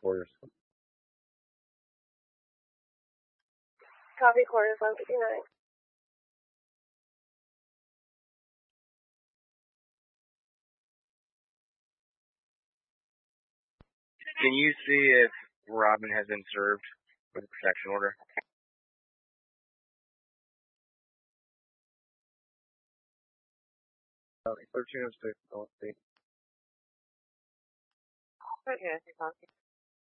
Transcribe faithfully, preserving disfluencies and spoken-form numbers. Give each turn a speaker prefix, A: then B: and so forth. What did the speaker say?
A: quarters.
B: Copy quarters one fifty-nine.
A: Can you see if Robin has been served with a protection order? Okay, thirteen oh six, I'll see.
B: Okay,